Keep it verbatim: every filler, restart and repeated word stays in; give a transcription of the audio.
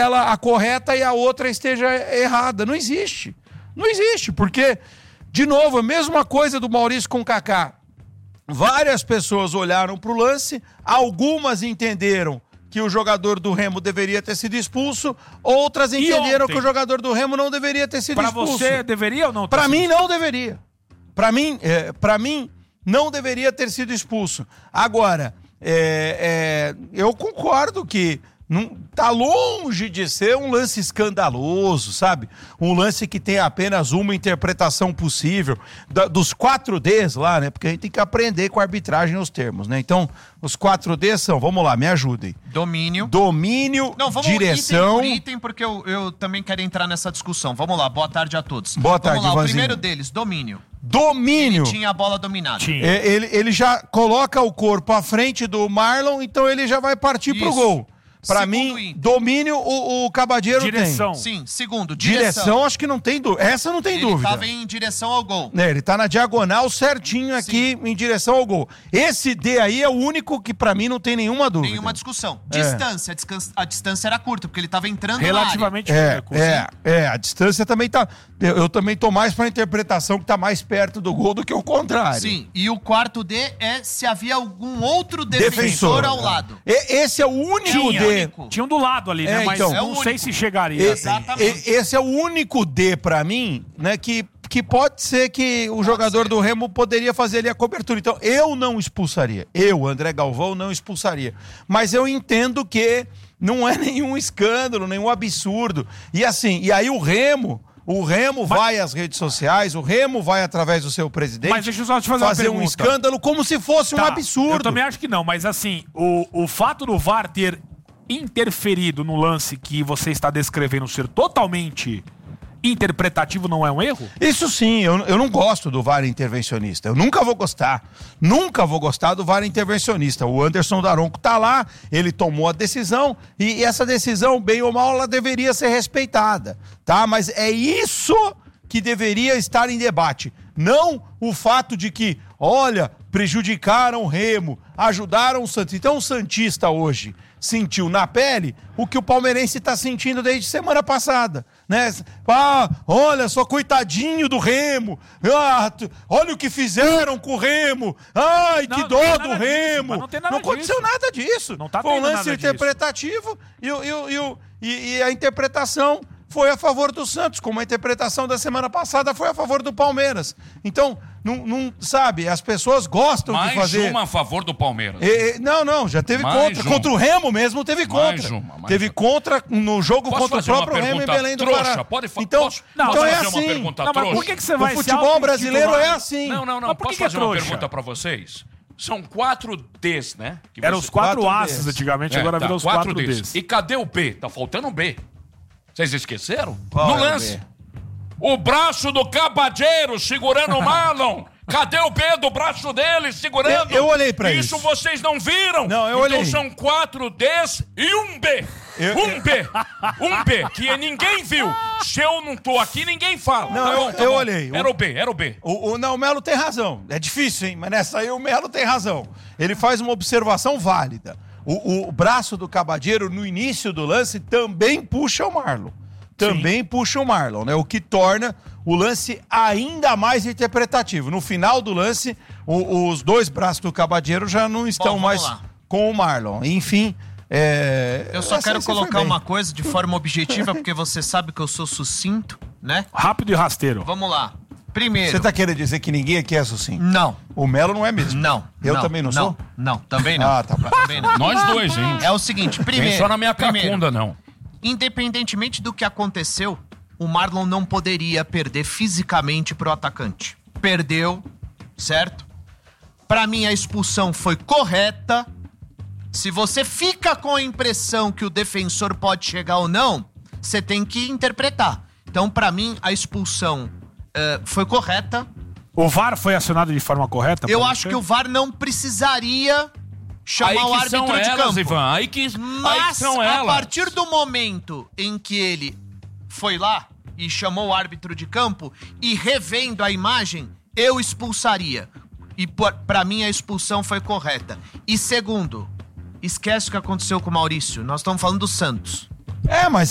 ela a correta e a outra esteja errada. Não existe. Não existe, porque, de novo, a mesma coisa do Maurício com o Kaká. Várias pessoas olharam para o lance, algumas entenderam que o jogador do Remo deveria ter sido expulso, outras entenderam que o jogador do Remo não deveria ter sido pra expulso. Para você, deveria ou não? Para mim, não deveria. Para mim, é, para mim, não deveria ter sido expulso. Agora, é, é, eu concordo que não, tá longe de ser um lance escandaloso, sabe? Um lance que tem apenas uma interpretação possível, da, dos quatro Ds lá, né? Porque a gente tem que aprender com a arbitragem os termos, né? Então, os quatro Ds são, vamos lá, me ajudem. Domínio. Domínio, Não, vamos direção... item por item, porque eu, eu também quero entrar nessa discussão. Vamos lá, boa tarde a todos. Boa tarde, Vamos lá, o Ivanzinho. primeiro deles, domínio. Domínio. Ele tinha a bola dominada. Tinha. Ele, ele já coloca o corpo à frente do Marlon, então ele já vai partir pro Isso. gol. Pra Segundo mim, item. domínio o, o Cabadeiro Direção. tem. Sim, segundo, Direção, direção. acho que não tem dúvida. Essa não tem Ele dúvida. tava em direção ao gol. É, ele tá na diagonal certinho aqui, em direção ao gol. Esse D aí é o único que pra mim não tem nenhuma dúvida. Nenhuma discussão. É. Distância, a, descansa- a distância era curta, porque ele tava entrando Relativamente É, pouco, é, é, a distância também tá... Eu, eu também tô mais pra interpretação que tá mais perto do gol do que o na contrário. área. Sim, e o quarto D é se havia algum outro Defensor. defensor ao lado. E- esse é o único Tinha, D. tinha um do lado ali, né? É, Mas então. não É o sei único. se chegaria. E- assim. Exatamente. e- Esse é o único D pra mim, né, que, que pode ser que o jogador ser. do Remo poderia fazer ali a cobertura. Então, eu não expulsaria. Eu, André Galvão, não expulsaria. Mas eu entendo que não é nenhum escândalo, nenhum absurdo. E assim, e aí o Remo... O Remo Mas- vai às redes sociais, o Remo vai através do seu presidente Mas deixa eu só te fazer uma fazer um pergunta. escândalo como se fosse um Tá, absurdo. Eu também acho que não, mas assim, o, o fato do V A R ter interferido no lance que você está descrevendo ser totalmente interpretativo não é um erro? Isso sim, eu, eu não gosto do V A R intervencionista. Eu nunca vou gostar. Nunca vou gostar do V A R intervencionista. O Anderson Daronco tá lá, ele tomou a decisão e, e essa decisão, bem ou mal, ela deveria ser respeitada, tá? Mas é isso que deveria estar em debate. Não o fato de que, olha, prejudicaram o Remo, ajudaram o Santos. Então o Santista hoje sentiu na pele o que o palmeirense está sentindo desde semana passada, né? Ah, olha só, coitadinho do Remo, ah, tu- olha o que fizeram com o Remo, ai, Não, que não dó tem do nada disso, Remo. mas não tem nada aconteceu disso. nada disso. Não tá Foi um tendo lance nada disso. interpretativo e, o- e, o- e, o- e- e a interpretação foi a favor do Santos, como a interpretação da semana passada foi a favor do Palmeiras. Então, não, não sabe, as pessoas gostam Mais de fazer... uma a favor do Palmeiras. E- e- não, não, já teve Mais contra. uma. Contra o Remo mesmo teve Mais contra. uma, mais teve uma. contra no jogo Posso contra o fazer uma próprio Remo em pergunta Belém do trouxa? Pará. Pode fa- então, posso- então posso é fazer uma assim. pergunta Não, mas trouxa? por que, que você O vai se futebol auto-intitular? brasileiro é assim. Não, não, não. Mas por Posso que que é fazer uma trouxa? pergunta pra vocês? São quatro Ds, né? Que Eram você- os quatro, quatro A's Ds. antigamente, É, agora tá, virou os quatro quatro Ds. D's. E cadê o B? Tá faltando o B. Vocês esqueceram? Qual no é o lance. B? O braço do Cabadeiro segurando o Marlon. Cadê o B do braço dele segurando? Eu- eu olhei pra isso. isso. vocês não viram? Não, eu então olhei. são quatro Ds e um B. Eu- um B. Um B, que ninguém viu. Se eu não tô aqui, ninguém fala. Não, Tá eu- bom, tá eu bom. olhei. Era o B, era o B. O, o, não, o Melo tem razão. É difícil, hein? Mas nessa aí o Melo tem razão. Ele faz uma observação válida. O, o braço do Cabadeiro, no início do lance, também puxa o Marlon. Também puxa o Marlon, né? O que torna o lance ainda mais interpretativo. No final do lance, o- os dois braços do Cabadeiro já não estão vamos mais lá. com o Marlon. Enfim, é... Eu só essa quero aí você foi colocar bem. uma coisa de forma objetiva, porque você sabe que eu sou sucinto, né? Rápido e rasteiro. Vamos lá. Primeiro. Você tá querendo dizer que ninguém aqui é sucinto? Não. O Melo não é mesmo? Não. Eu também não sou? Não, também não. Ah, tá bom. Também não. Nós dois, hein? É o seguinte, primeiro. Nem só na minha primeiro, cacunda, não. Independentemente do que aconteceu, o Marlon não poderia perder fisicamente pro atacante. Perdeu, certo? Pra mim, a expulsão foi correta. Se você fica com a impressão que o defensor pode chegar ou não, você tem que interpretar. Então, pra mim, a expulsão eh, foi correta. O V A R foi acionado de forma correta? Eu pra acho você? que o V A R não precisaria chamar Aí o que árbitro são de elas, campo. Ivan. Aí que, aí que Mas, são a elas. partir do momento em que ele foi lá e chamou o árbitro de campo e revendo a imagem, eu expulsaria. E por- pra mim a expulsão foi correta. E segundo, esquece o que aconteceu com o Maurício. Nós estamos falando do Santos. É, mas